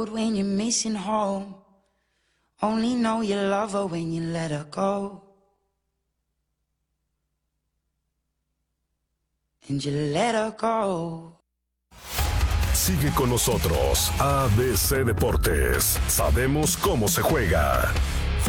When you're missing home, only know you love her when you let her go. And you let her go. Sigue con nosotros, ABC Deportes. Sabemos cómo se juega.